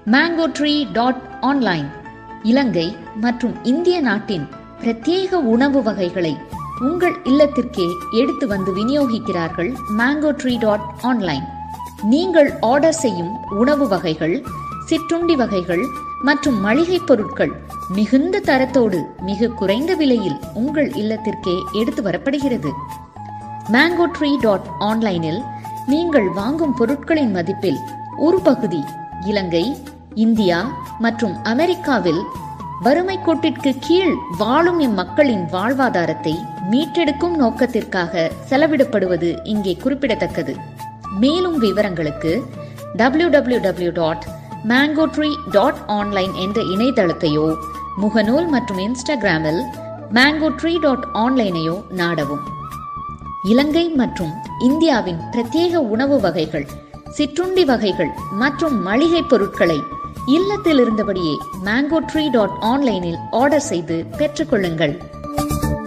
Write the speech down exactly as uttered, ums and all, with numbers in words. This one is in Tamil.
மேங்கோ ட்ரீ டாட் ஆன்லைன் இலங்கை மற்றும் இந்திய நாட்டின் பிரத்யேக உணவு வகைகளை உங்கள் இல்லத்திற்கே எடுத்து வந்து விநியோகிக்கிறார்கள் மேங்கோ ட்ரீ டாட் ஆன்லைன். நீங்கள் ஆர்டர் செய்யும் உணவு வகைகள், சிற்றுண்டி வகைகள் மற்றும் மளிகை பொருட்கள் மிகுந்த தரத்தோடு மிக குறைந்த விலையில் உங்கள் இல்லத்திற்கே எடுத்து வரப்படுகிறது. மேங்கோ ட்ரீ டாட் ஆன்லைனில் நீங்கள் வாங்கும் பொருட்களின் மதிப்பில் ஒரு பகுதி இலங்கை, இந்தியா மற்றும் அமெரிக்காவில் வறுமை கோட்டிற்கு கீழ் வாழும் இம்மக்களின் வாழ்வாதாரத்தை மீட்டெடுக்கும் நோக்கத்திற்காக செலவிடப்படுவது இங்கே குறிப்பிடத்தக்கது. மேலும் விவரங்களுக்கு W W W dot mango tree dot online என்ற இணையதளத்தையோ முகநூல் மற்றும் இன்ஸ்டாகிராமில் மேங்கோ ட்ரீ டாட் ஆன்லைனையோ நாடவும். இலங்கை மற்றும் இந்தியாவின் பிரத்யேக உணவு வகைகள், சிற்றுண்டி வகைகள் மற்றும் மளிகை பொருட்களை இல்லத்தில் இருந்தபடியே மேங்கோ ட்ரீ டாட் ஆன்லைனில் ஆர்டர் செய்து பெற்றுக்கொள்ளுங்கள்.